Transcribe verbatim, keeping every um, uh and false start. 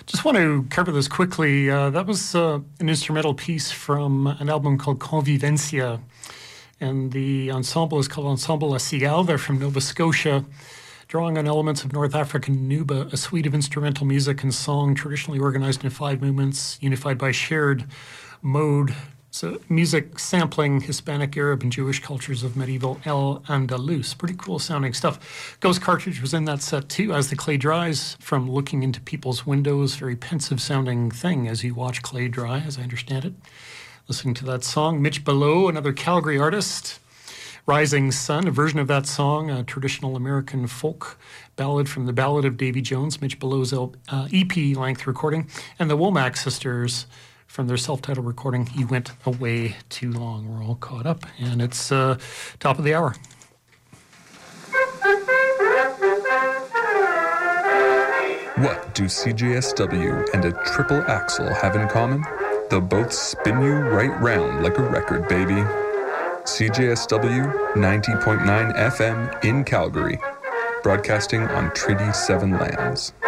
Just want to cover this quickly. Uh, that was uh, an instrumental piece from an album called Convivencia, and the ensemble is called Ensemble La Cigale. They're from Nova Scotia, drawing on elements of North African Nuba, a suite of instrumental music and song traditionally organized in five movements, unified by shared mode. So music sampling Hispanic, Arab, and Jewish cultures of medieval El Andalus. Pretty cool sounding stuff. Ghost Cartridge was in that set too, as the clay dries from looking into people's windows. Very pensive sounding thing as you watch clay dry, as I understand it. Listening to that song. Mitch Below, another Calgary artist. Rising Sun, a version of that song, a traditional American folk ballad from the Ballad of Davy Jones, Mitch Below's uh, E P length recording. And the Womack Sisters, from their self-titled recording, He Went Away Too Long. We're all caught up, and it's uh, top of the hour. What do C J S W and a triple axle have in common? They'll both spin you right round like a record, baby. C J S W ninety point nine F M in Calgary, broadcasting on Treaty seven lands.